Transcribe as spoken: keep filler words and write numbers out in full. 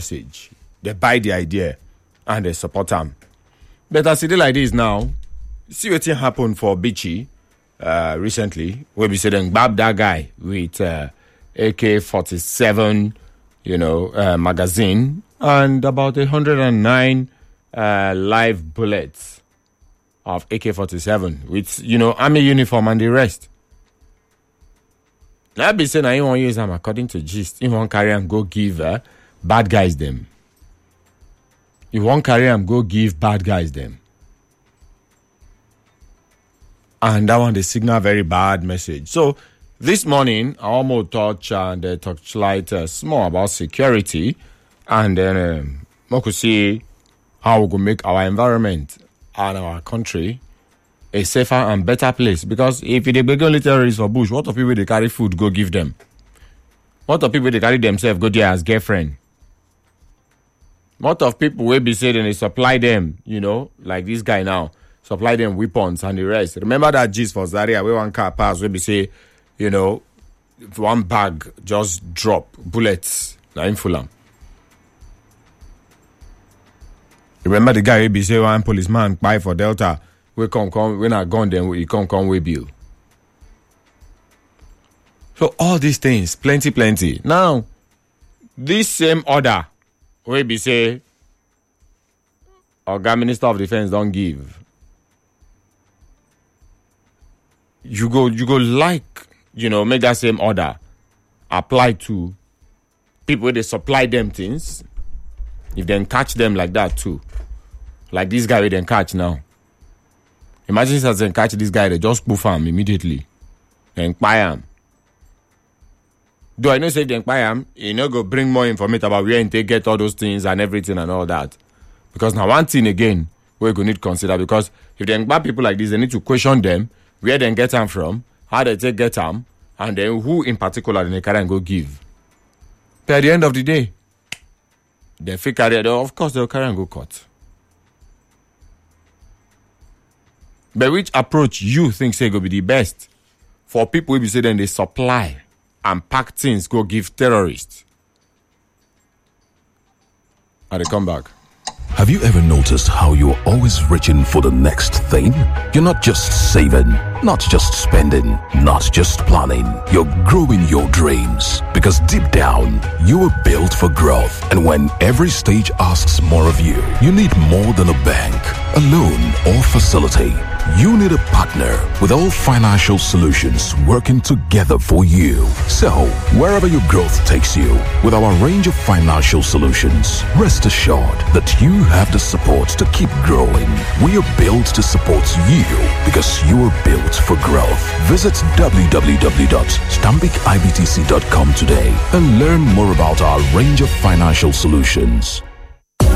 message. They buy the idea and they support them. But as it is like this now, see what happened for Bichi uh, recently, where we said then grab that guy with uh, A K forty-seven, you know, uh, magazine and about one hundred nine uh, live bullets of A K forty-seven with, you know, army uniform and the rest. Now, I be saying I won't use them according to gist. You won't carry and go give uh, bad guys them. You won't carry and go give bad guys them. And that one, they signal very bad message. So, this morning, I almost touch and uh, touchlight uh, small about security. And then, um, we could see how we can make our environment and our country a safer and better place. Because if they begin terrorists for bush, what of people they carry food go give them? What of people they carry themselves go there as girlfriend? What of people will be saying they supply them, you know, like this guy now, supply them weapons and the rest. Remember that gist for Zaria where one car pass where we say, you know, one bag just drop bullets like in Fulham. Remember the guy who be say one policeman buy for Delta. We come, come, when I gone, then we come, come, we bill. So all these things, plenty, plenty. Now, this same order, we be say, our Minister of Defense don't give. You go, you go like, you know, make that same order apply to people they supply them things. If they catch them like that too, like this guy we then catch now. Imagine if they catch this guy, they just poof him immediately. Then buy him. Do I know say they buy him? You know, go bring more information about where they get all those things and everything and all that. Because now one thing again, we're going to need to consider, because if they buy people like this, they need to question them, where they get them from, how they take get them, and then who in particular they can go give. But at the end of the day, they fake carry, of course they'll carry and go court. But which approach you think say go be the best for people who be say then they supply and pack things go give terrorists? And they come back. Have you ever noticed how you're always reaching for the next thing? You're not just saving, not just spending, not just planning. You're growing your dreams, because deep down, you were built for growth. And when every stage asks more of you, you need more than a bank, a loan, or facility. You need a partner with all financial solutions working together for you. So, wherever your growth takes you, with our range of financial solutions, rest assured that you have the support to keep growing. We are built to support you because you are built for growth. Visit w w w dot stanbic i b t c dot com today and learn more about our range of financial solutions.